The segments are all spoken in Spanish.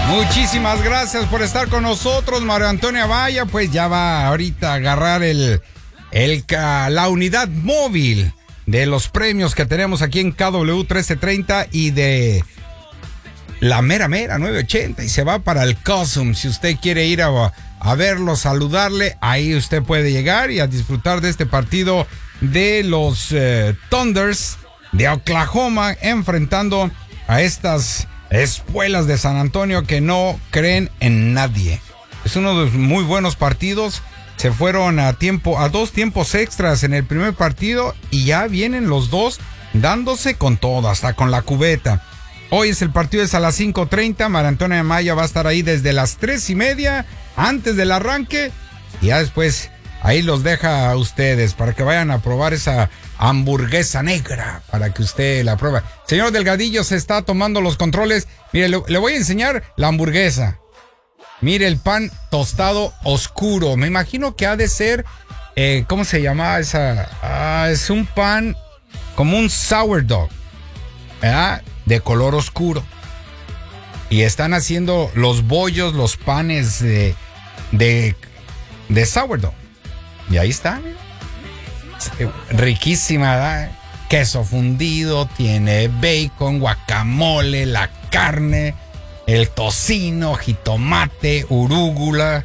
Muchísimas gracias por estar con nosotros, Mario Antonio Amaya. Pues ya va ahorita a agarrar la unidad móvil de los premios que tenemos aquí en KW 1330 y de la mera 980, y se va para el Cosum. Si usted quiere ir a verlo, saludarle, ahí usted puede llegar y a disfrutar de este partido de los Thunders de Oklahoma, enfrentando a estas espuelas de San Antonio que no creen en nadie. Es uno de los muy buenos partidos. Se fueron a dos tiempos extras en el primer partido y ya vienen los dos dándose con todo, hasta con la cubeta. Hoy es el partido, es a las 5:30. Mario Antonio Amaya va a estar ahí desde las 3:30 antes del arranque, y ya después ahí los deja a ustedes para que vayan a probar esa hamburguesa negra, para que usted la pruebe. Señor Delgadillo se está tomando los controles. Mire, le voy a enseñar la hamburguesa. Mire el pan tostado oscuro. Me imagino que ha de ser, ¿cómo se llama esa? Es un pan como un sourdough, ¿verdad? De color oscuro. Y están haciendo los bollos, los panes de sourdough. Y ahí está, mira. Riquísima, ¿verdad? Queso fundido, tiene bacon, guacamole, la carne, el tocino, jitomate, urúgula,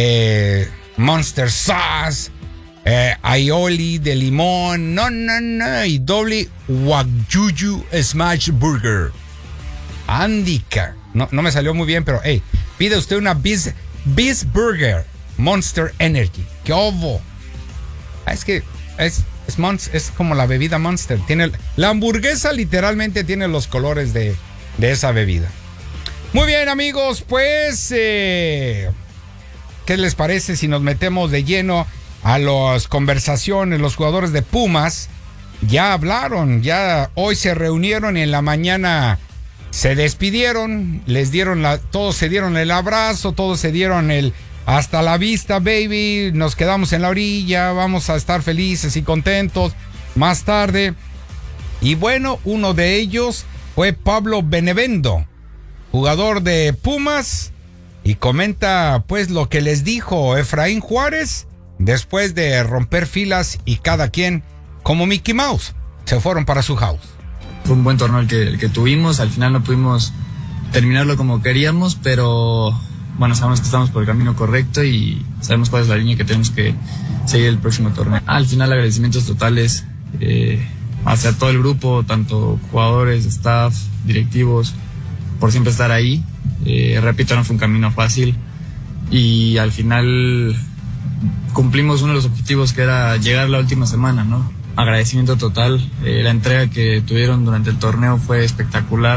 Monster Sauce, aioli de limón, y doble Wagyu Smash Burger. Andica. No me salió muy bien, pero pide usted una Beast Burger Monster Energy. ¡Qué obo! Es que es como la bebida Monster. La hamburguesa literalmente tiene los colores de esa bebida. Muy bien, amigos, pues ¿qué les parece si nos metemos de lleno a las conversaciones? Los jugadores de Pumas ya hablaron, ya hoy se reunieron y en la mañana se despidieron, todos se dieron el abrazo, todos se dieron hasta la vista, baby, nos quedamos en la orilla, vamos a estar felices y contentos más tarde. Y bueno, uno de ellos fue Pablo Benevendo, jugador de Pumas, y comenta pues lo que les dijo Efraín Juárez después de romper filas y cada quien, como Mickey Mouse, se fueron para su house. Fue un buen torneo el que tuvimos, al final no pudimos terminarlo como queríamos, pero bueno, sabemos que estamos por el camino correcto y sabemos cuál es la línea que tenemos que seguir el próximo torneo. Al final, agradecimientos totales hacia todo el grupo, tanto jugadores, staff, directivos, por siempre estar ahí. Repito, no fue un camino fácil y al final cumplimos uno de los objetivos, que era llegar la última semana, ¿no? Agradecimiento total. La entrega que tuvieron durante el torneo fue espectacular.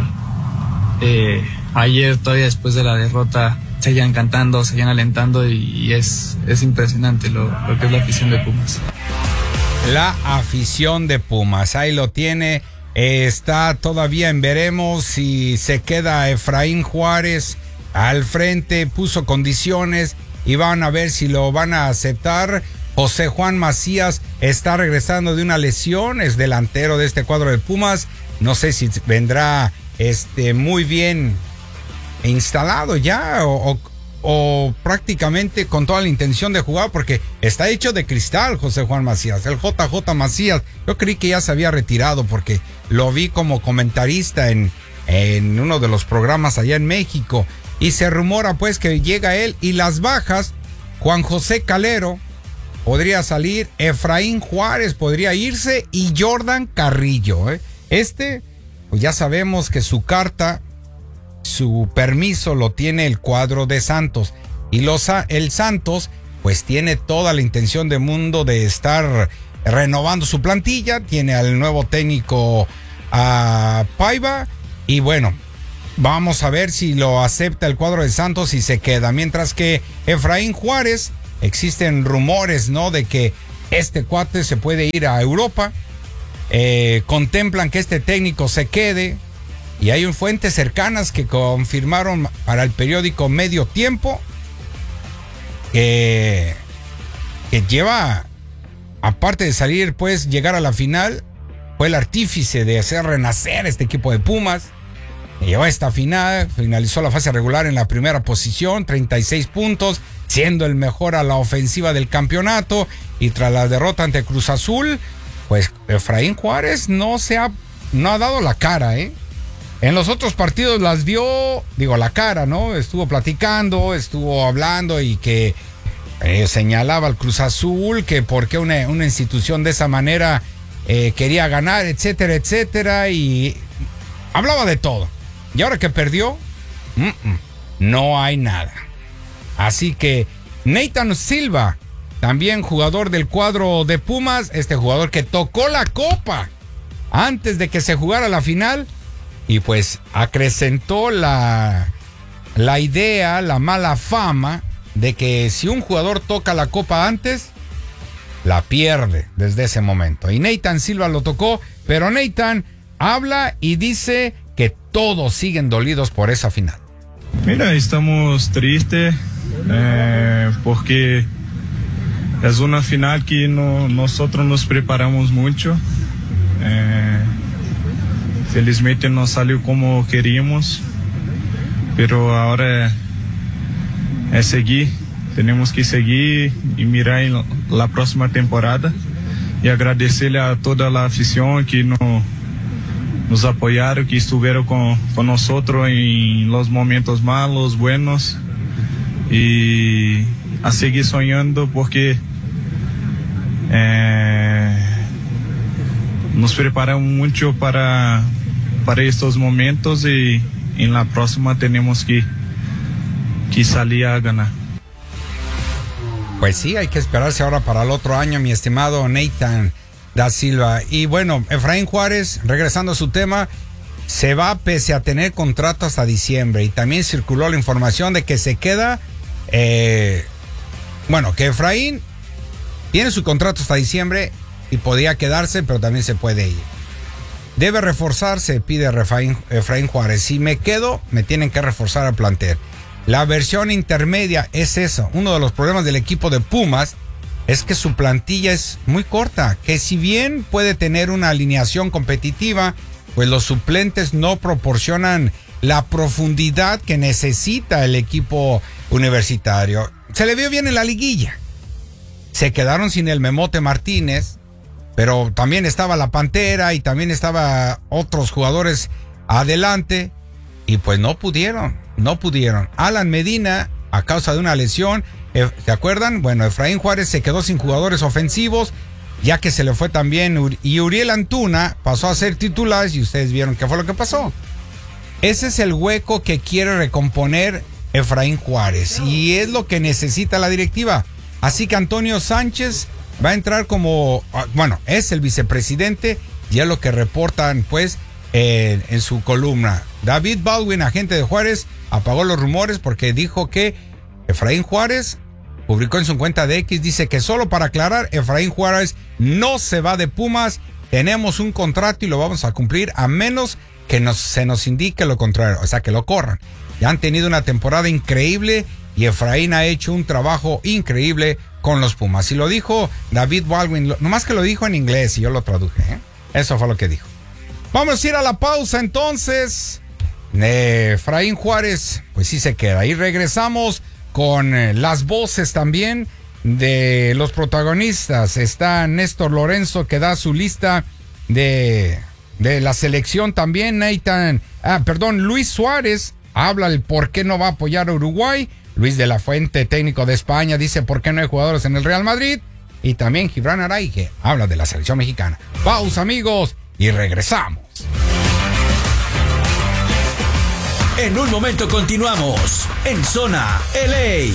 Ayer, todavía después de la derrota, seguían cantando, seguían alentando y es impresionante lo que es la afición de Pumas. La afición de Pumas, ahí lo tiene. Está todavía en veremos si se queda Efraín Juárez al frente, puso condiciones y van a ver si lo van a aceptar. José Juan Macías está regresando de una lesión, es delantero de este cuadro de Pumas. No sé si vendrá muy bien instalado ya o prácticamente con toda la intención de jugar, porque está hecho de cristal José Juan Macías, el JJ Macías. Yo creí que ya se había retirado porque lo vi como comentarista en uno de los programas allá en México, y se rumora pues que llega él. Y las bajas, Juan José Calero podría salir, Efraín Juárez podría irse y Jordan Carrillo. Pues ya sabemos que su permiso lo tiene el cuadro de Santos, y el Santos pues tiene toda la intención del mundo de estar renovando su plantilla. Tiene al nuevo técnico a Paiva, y bueno, vamos a ver si lo acepta el cuadro de Santos y se queda. Mientras que Efraín Juárez, existen rumores, ¿no?, de que este cuate se puede ir a Europa. Contemplan que este técnico se quede, y hay fuentes cercanas que confirmaron para el periódico Medio Tiempo que lleva, aparte de salir, pues llegar a la final, fue el artífice de hacer renacer este equipo de Pumas. llegó a esta final, finalizó la fase regular en la primera posición, 36 puntos, siendo el mejor a la ofensiva del campeonato. Y tras la derrota ante Cruz Azul, pues Efraín Juárez no ha dado la cara, ¿eh? En los otros partidos las dio, la cara, ¿no? Estuvo platicando, estuvo hablando y que señalaba al Cruz Azul que por qué una institución de esa manera quería ganar, etcétera, etcétera, y hablaba de todo. Y ahora que perdió, no hay nada. Así que Nathan Silva, también jugador del cuadro de Pumas, este jugador que tocó la copa antes de que se jugara la final, y pues acrecentó la idea, la mala fama de que si un jugador toca la copa antes, la pierde desde ese momento. Y Nathan Silva lo tocó, pero Nathan habla y dice que todos siguen dolidos por esa final. Mira, estamos tristes porque es una final que nosotros nos preparamos mucho. Felizmente no salió como queríamos, pero ahora es seguir. Tenemos que seguir y mirar en la próxima temporada y agradecerle a toda la afición que nos apoyaron, que estuvieron con nosotros en los momentos malos, buenos, y a seguir soñando porque nos preparamos mucho para estos momentos y en la próxima tenemos que salir a ganar. Pues sí, hay que esperarse ahora para el otro año, mi estimado Nathan da Silva. Y bueno, Efraín Juárez, regresando a su tema, se va pese a tener contrato hasta diciembre. Y también circuló la información de que se queda, que Efraín tiene su contrato hasta diciembre y podía quedarse, pero también se puede ir. Debe reforzarse, pide Efraín Juárez. Si me quedo, me tienen que reforzar al plantel. La versión intermedia es eso. Uno de los problemas del equipo de Pumas es que su plantilla es muy corta, que si bien puede tener una alineación competitiva, pues los suplentes no proporcionan la profundidad que necesita el equipo universitario. Se le vio bien en la liguilla. Se quedaron sin el Memote Martínez, pero también estaba la Pantera y también estaba otros jugadores adelante y pues no pudieron. Alan Medina, a causa de una lesión, ¿se acuerdan? Bueno, Efraín Juárez se quedó sin jugadores ofensivos, ya que se le fue también, y Uriel Antuna pasó a ser titular, y ustedes vieron qué fue lo que pasó. Ese es el hueco que quiere recomponer Efraín Juárez, y es lo que necesita la directiva. Así que Antonio Sánchez va a entrar es el vicepresidente, y es lo que reportan, pues, en su columna. David Baldwin, agente de Juárez, apagó los rumores porque dijo que Efraín Juárez publicó en su cuenta de X, dice que solo para aclarar, Efraín Juárez no se va de Pumas, tenemos un contrato y lo vamos a cumplir a menos que se nos indique lo contrario, o sea, que lo corran. Ya han tenido una temporada increíble y Efraín ha hecho un trabajo increíble con los Pumas. Y lo dijo David Baldwin, nomás que lo dijo en inglés y yo lo traduje, Eso fue lo que dijo. Vamos a ir a la pausa entonces. Efraín Juárez, pues sí se queda. Y regresamos con las voces también de los protagonistas. Está Néstor Lorenzo, que da su lista de la selección también. Luis Suárez habla el por qué no va a apoyar a Uruguay. Luis de la Fuente, técnico de España, dice por qué no hay jugadores en el Real Madrid. Y también Gibran Araige habla de la selección mexicana. Pausa, amigos, y regresamos. En un momento continuamos en Zona LA.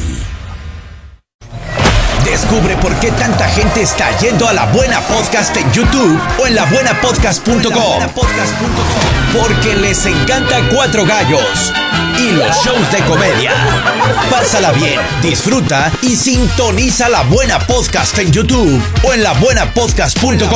Descubre por qué tanta gente está yendo a La Buena Podcast en YouTube o en labuenapodcast.com. Porque les encanta Cuatro Gallos y los shows de comedia. Pásala bien, disfruta y sintoniza La Buena Podcast en YouTube o en labuenapodcast.com.